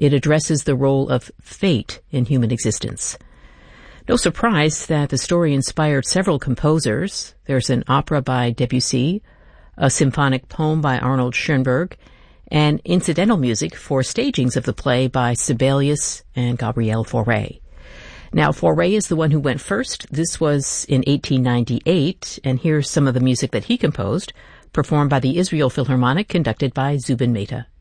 It addresses the role of fate in human existence. No surprise that the story inspired several composers. There's an opera by Debussy, a symphonic poem by Arnold Schoenberg, and incidental music for stagings of the play by Sibelius and Gabriel Fauré. Now, Fauré is the one who went first. This was in 1898, and here's some of the music that he composed, performed by the Israel Philharmonic, conducted by Zubin Mehta.